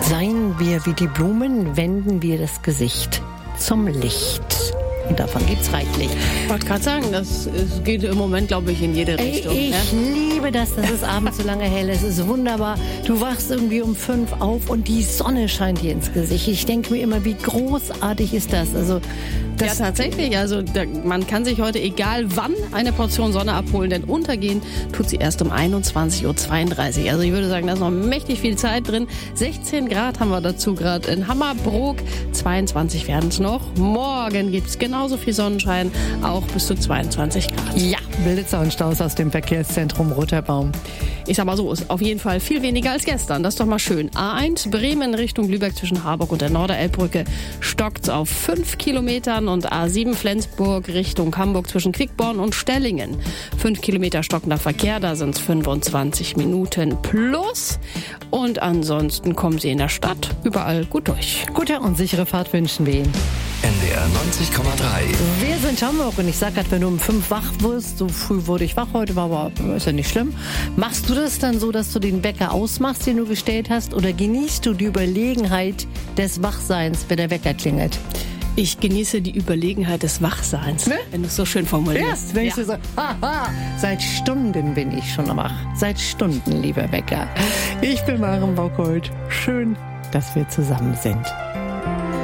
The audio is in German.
Seien wir wie die Blumen, wenden wir das Gesicht zum Licht. Und davon gibt's reichlich. Ich wollte gerade sagen, das geht im Moment, glaube ich, in jede Richtung. Ich liebe das, dass es abends so lange hell ist. Es ist wunderbar. Du wachst irgendwie um 5 auf und die Sonne scheint dir ins Gesicht. Ich denke mir immer, wie großartig ist das? Also, ja, tatsächlich. Also man kann sich heute, egal wann, eine Portion Sonne abholen, denn untergehen tut sie erst um 21.32 Uhr. Also ich würde sagen, da ist noch mächtig viel Zeit drin. 16 Grad haben wir dazu gerade in Hammerbrook. 22 werden es noch. Morgen gibt's genauso viel Sonnenschein, auch bis zu 22 Grad. Ja, Blitzer und Staus aus dem Verkehrszentrum Roterbaum. Ich sag mal so, ist auf jeden Fall viel weniger als gestern. Das ist doch mal schön. A1 Bremen Richtung Lübeck zwischen Harburg und der Norderelbbrücke stockt's auf 5 Kilometern und A7 Flensburg Richtung Hamburg zwischen Quickborn und Stellingen. 5 Kilometer stockender Verkehr, da sind's 25 Minuten plus. Und ansonsten kommen Sie in der Stadt überall gut durch. Gute und sichere Fahrt wünschen wir Ihnen. NDR 90,3. Wir sind Hamburg und ich sag gerade, wenn du um 5 wach wirst, so früh wurde ich wach heute, war aber ist ja nicht schlimm. Machst du das dann so, dass du den Wecker ausmachst, den du gestellt hast, oder genießt du die Überlegenheit des Wachseins, wenn der Wecker klingelt? Ich genieße die Überlegenheit des Wachseins, ne? Wenn du es so schön formulierst. Ja, wenn ich so sage, haha, seit Stunden bin ich schon wach. Seit Stunden, lieber Wecker. Ich bin Maren Bockholt. Schön, dass wir zusammen sind.